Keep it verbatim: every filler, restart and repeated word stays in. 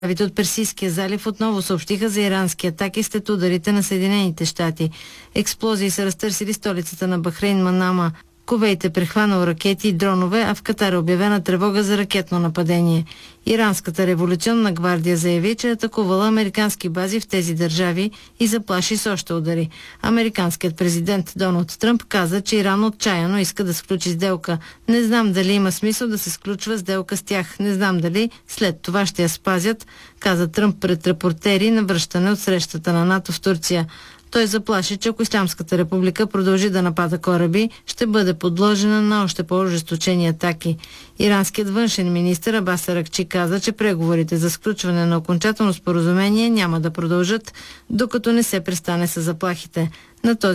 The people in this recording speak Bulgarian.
Държавите от Персийския залив отново съобщиха за ирански атаки след ударите на Съединените щати. Експлозии са разтърсили столицата на Бахрейн, Манама. Кувейт е прехванал ракети и дронове, а в Катар е обявена тревога за ракетно нападение. Иранската революционна гвардия заяви, че е атакувала американски бази в тези държави и заплаши с още удари. Американският президент Доналд Тръмп каза, че Иран отчаяно иска да сключи сделка. Не знам дали има смисъл да се сключва сделка с тях. Не знам дали след това ще я спазят, каза Тръмп пред репортери на връщане от срещата на НАТО в Турция. Той заплаши, че ако Ислямската република продължи да напада кораби, ще бъде подложена на още по-ожесточени атаки. Иранският външен министър Абас Аракчи каза, че преговорите за сключване на окончателно споразумение няма да продължат, докато не се престане с заплахите. На този